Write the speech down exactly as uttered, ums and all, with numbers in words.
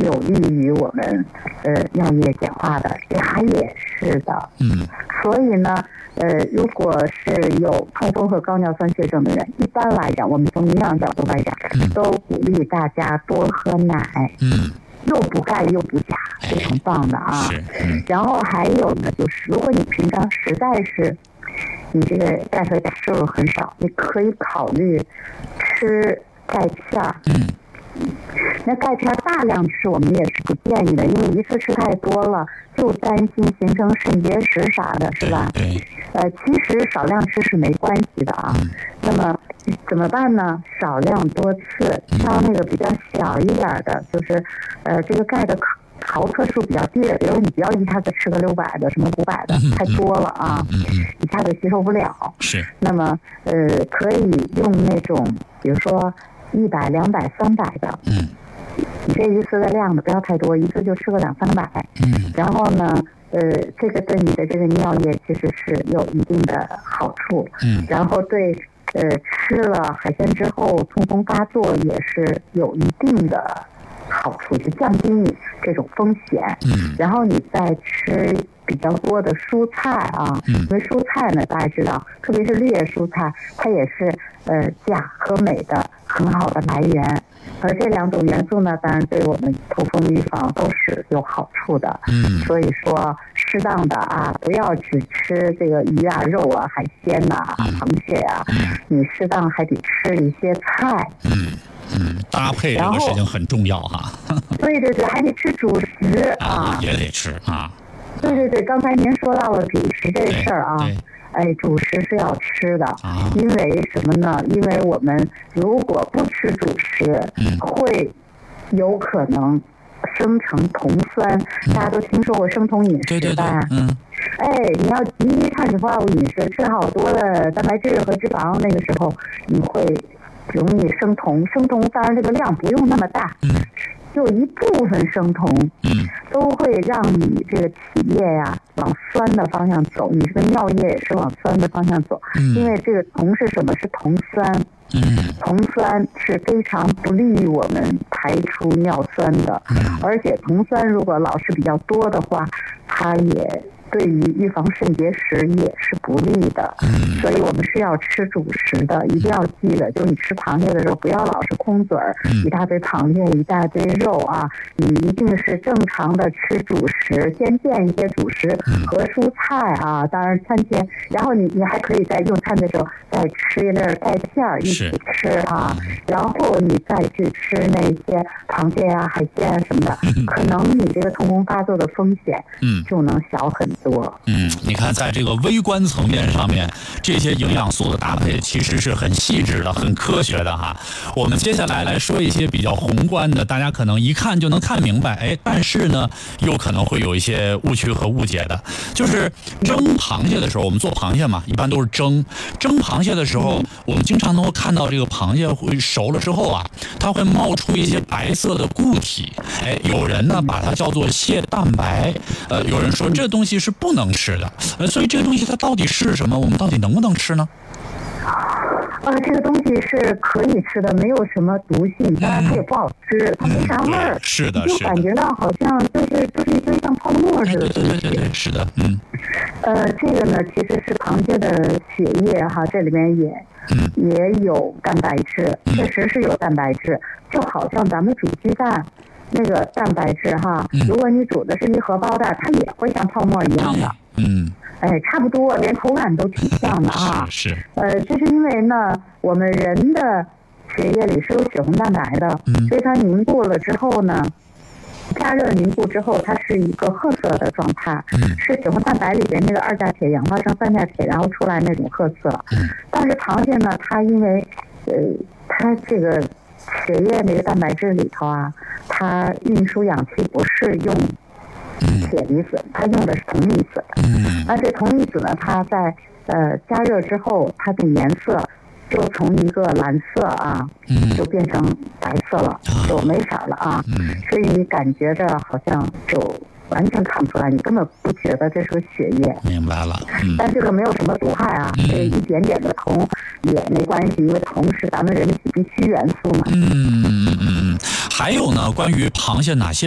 有利于我们呃尿液简化的，牙也是的。 嗯， 所以呢，呃，如果是有痛风和高尿酸血症的人，一般来讲，我们从营养角度来讲， 嗯、 都鼓励大家多喝奶。 嗯。 又补钙又补钾，非常棒的啊！ 是，嗯。 然后还有呢，就是如果你平常实在是你这个钙和钾摄入很少，你可以考虑吃钙片儿。 嗯。 那钙片大量吃我们也是不建议的，因为一次吃太多了，就担心形成肾结石啥的，是吧？ 对。 呃，其实少量吃是没关系的啊。 嗯、 那么怎么办呢？少量多次，挑那个比较小一点的，就是呃这个钙的毫克数比较低的，比如你不要一下子吃个六百的、什么五百的，太多了啊， 嗯嗯、 一下子吸收不了。 是。 那么呃可以用那种，比如说一百、两百、三百的。 嗯。 你这一次的量呢不要太多，一次就吃个两三百。 嗯。 然后呢，呃，这个对你的这个尿液其实是有一定的好处。 嗯。 然后对，呃，吃了海鲜之后痛风发作也是有一定的好处，就降低你这种风险。 嗯。 然后你再吃比较多的蔬菜啊， 嗯、 因为蔬菜呢，大家知道，特别是绿叶蔬菜，它也是呃钾和镁的很好的来源。而这两种元素呢，当然对我们痛风预防都是有好处的。 嗯， 所以说适当的啊，不要只吃这个鱼啊、肉啊、海鲜呐、啊、 嗯、 螃蟹啊，嗯、你适当还得吃一些菜。 嗯嗯，搭配这个事情很重要哈。 对对对，还得吃主食啊， 啊也得吃啊。 对对对，刚才您说到了主食这事儿啊。哎，主食是要吃的， 啊、 因为什么呢？因为我们如果不吃主食， 嗯、 会有可能生成酮酸。嗯、大家都听说过生酮饮食吧？ 对对对，嗯。 哎，你要急于碳水化合物饮食，吃好多的蛋白质和脂肪，那个时候你会容易生酮。生酮当然这个量不用那么大。 嗯。 就一部分生酮， 嗯， 都会让你这个体液呀往酸的方向走，你这个尿液也是往酸的方向走。 嗯， 因为这个酮是什么？是酮酸。 嗯， 酮酸是非常不利于我们排出尿酸的。 嗯， 而且酮酸如果老是比较多的话，它也对于预防肾结石也是不利的。 嗯， 所以我们是要吃主食的，一定要记得，就是你吃螃蟹的时候不要老是空嘴儿， 嗯、 一大堆螃蟹一大堆肉啊，你一定是正常的吃主食，先垫一些主食和蔬菜啊，当然餐前，然后你你还可以在用餐的时候再吃一粒钙片一起吃啊，然后你再去吃那些螃蟹啊、海鲜啊什么的， 嗯、 可能你这个痛风发作的风险嗯就能小很多。 嗯，你看在这个微观层面上面，这些营养素的搭配其实是很细致的、很科学的哈。我们接下来来说一些比较宏观的，大家可能一看就能看明白，哎，但是呢，又可能会有一些误区和误解的。就是蒸螃蟹的时候，我们做螃蟹嘛，一般都是蒸。蒸螃蟹的时候，我们经常能够看到这个螃蟹会熟了之后啊，它会冒出一些白色的固体。哎，有人呢把它叫做蟹蛋白，呃，有人说这东西是不能吃的。呃，所以这个东西它到底是什么？我们到底能不能吃呢？ 啊，这个东西是可以吃的，没有什么毒性，当然它也不好吃，它没啥味儿。 是的， 就感觉到好像就是就是一堆像泡沫似的。 对对对对，是的，嗯。 呃，这个呢其实是螃蟹的血液哈，这里面也、嗯、也有蛋白质，确实是有蛋白质，就好像咱们煮鸡蛋那个蛋白质哈， 嗯、 如果你煮的是一荷包蛋，它也会像泡沫一样的。 嗯。 哎，差不多，连口感都挺像的啊。 是是。 呃，这是因为呢，我们人的血液里是有血红蛋白的， 嗯、 所以它凝固了之后呢，加热凝固之后，它是一个褐色的状态， 嗯、 是血红蛋白里边那个二价铁氧化成三价铁，然后出来那种褐色。 嗯、但是螃蟹呢，它因为呃，它这个血液那个蛋白质里头啊，它运输氧气不是用铁离子，它用的是铜离子。 嗯， 而且铜离子呢，它在呃加热之后，它的颜色就从一个蓝色啊， 嗯， 就变成白色了，就没色了啊。 嗯， 所以你感觉着好像就完全看不出来，你根本不觉得这是个血液。 明白了。嗯， 但这个没有什么毒害啊，这、嗯、一点点的铜也没关系，因为铜是咱们人体必需元素嘛。 嗯嗯嗯嗯。还有呢，关于螃蟹哪些